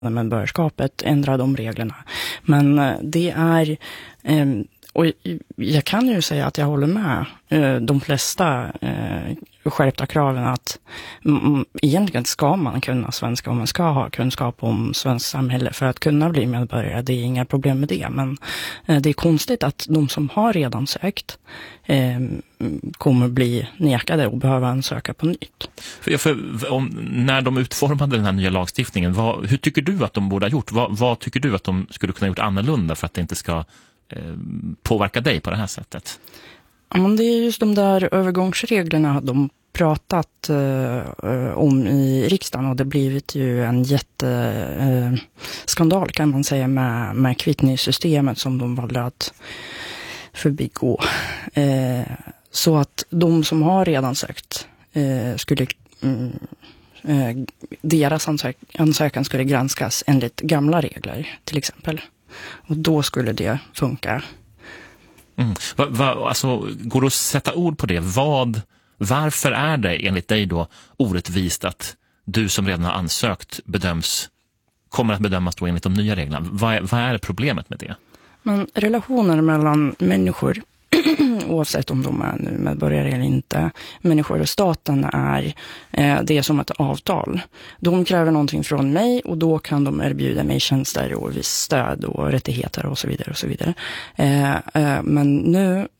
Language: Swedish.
medborgarskapet, ändra de reglerna. Men det är, och jag kan ju säga att jag håller med de flesta skärpta kraven att egentligen ska man kunna svenska och man ska ha kunskap om svensk samhälle för att kunna bli medborgare. Det är inga problem med det, men det är konstigt att de som har redan sökt kommer bli nekade och behöva ansöka på nytt. När de utformade den här nya lagstiftningen, hur tycker du att de borde ha gjort? Vad tycker du att de skulle kunna ha gjort annorlunda för att det inte ska påverka dig på det här sättet? Ja, men det är just de där övergångsreglerna de pratat om i riksdagen, och det blivit ju en jätteskandal kan man säga med kvittningssystemet som de valde att förbigå. Så att de som har redan sökt skulle deras ansökan skulle granskas enligt gamla regler till exempel. Och då skulle det funka. Alltså, går det att sätta ord på det? Varför är det enligt dig då orättvist att du som redan har ansökt kommer att bedömas då enligt de nya reglerna? Vad är problemet med det? Men relationer mellan människor, oavsett om de är nu medborgare eller inte, människor och staten det är som ett avtal. De kräver någonting från mig och då kan de erbjuda mig tjänster och viss stöd och rättigheter och så vidare och så vidare. Men nu